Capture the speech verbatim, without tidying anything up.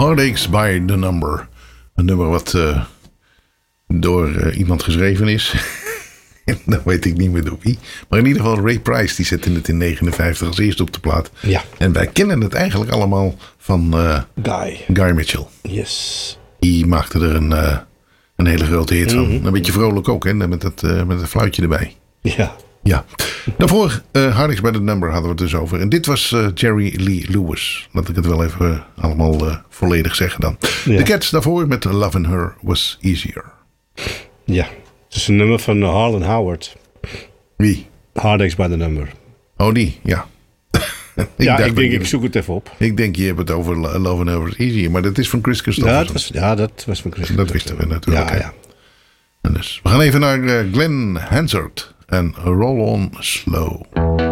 Heartaches by the Number. Een nummer wat uh, door uh, iemand geschreven is. Dat weet ik niet meer door wie. Maar in ieder geval Ray Price. Die zette het in negenenvijftig als eerste op de plaat. Ja. En wij kennen het eigenlijk allemaal van uh, Guy. Guy Mitchell. Yes. Die maakte er een, uh, een hele grote hit van. Mm-hmm. Een beetje vrolijk ook. Hè? Met dat, uh, met dat fluitje erbij. Ja. Ja. Daarvoor uh, Heartaches by the Number hadden we het dus over. En dit was uh, Jerry Lee Lewis. Laat ik het wel even uh, allemaal uh, volledig zeggen dan. Ja. The Cats daarvoor met Lovin' Her Was Easier. Ja. Het is een nummer van Harlan Howard. Wie? Heartaches by the Number. Oh, die, ja. ik ja, dacht ik denk, je, ik zoek het even op. Ik denk, je hebt het over Lovin' Her Was Easier. Maar dat is van Chris Christopherson. Ja, dat was, ja, dat was van Chris Dat wisten we natuurlijk. Ja, ja. En dus, we gaan even naar uh, Glenn Hansard en Roll On Slow.